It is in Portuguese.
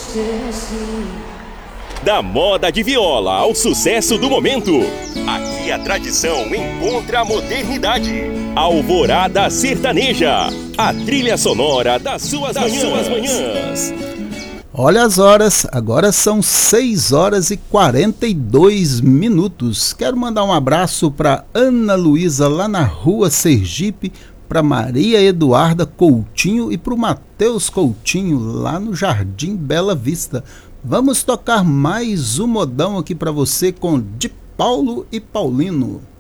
Da moda de viola ao sucesso do momento, aqui a tradição encontra a modernidade. Alvorada Sertaneja, a trilha sonora das suas manhãs. Olha as horas, agora são 6 horas e 42 minutos. Quero mandar um abraço para Ana Luísa lá na Rua Sergipe, para Maria Eduarda Coutinho e para o Matheus Coutinho lá no Jardim Bela Vista. Vamos tocar mais um modão aqui para você com De Paulo e Paulino.